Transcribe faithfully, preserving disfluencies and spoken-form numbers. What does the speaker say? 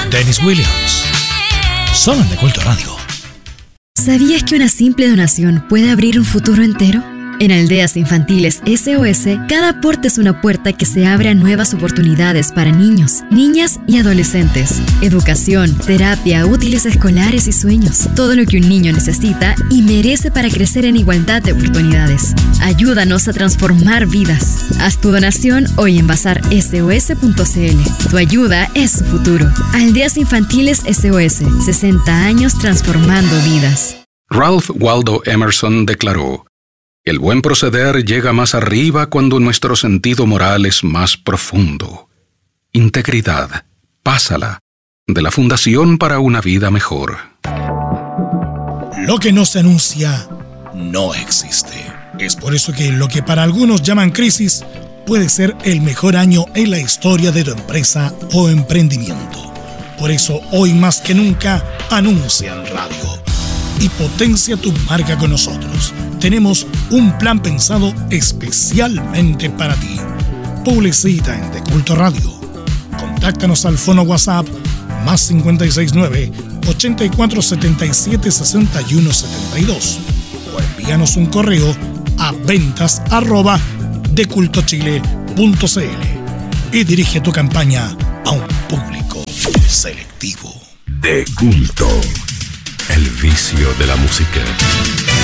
Dennis Williams. Solo en De Culto Radio. ¿Sabías que una simple donación puede abrir un futuro entero? En Aldeas Infantiles S O S, cada aporte es una puerta que se abre a nuevas oportunidades para niños, niñas y adolescentes. Educación, terapia, útiles escolares y sueños. Todo lo que un niño necesita y merece para crecer en igualdad de oportunidades. Ayúdanos a transformar vidas. Haz tu donación hoy en bazar S O S punto C L. Tu ayuda es su futuro. Aldeas Infantiles S O S, sesenta años transformando vidas. Ralph Waldo Emerson declaró: el buen proceder llega más arriba cuando nuestro sentido moral es más profundo. Integridad, pásala, de la Fundación para una Vida Mejor. Lo que no se anuncia no existe. Es por eso que lo que para algunos llaman crisis puede ser el mejor año en la historia de tu empresa o emprendimiento. Por eso hoy más que nunca anuncia en radio y potencia tu marca con nosotros. Tenemos un plan pensado especialmente para ti. Publicita en De Culto Radio. Contáctanos al fono WhatsApp más cinco seis nueve, ochenta y cuatro setenta y siete sesenta y uno setenta y dos o envíanos un correo a ventas arroba decultochile punto c l y dirige tu campaña a un público selectivo. De Culto. El vicio de la música.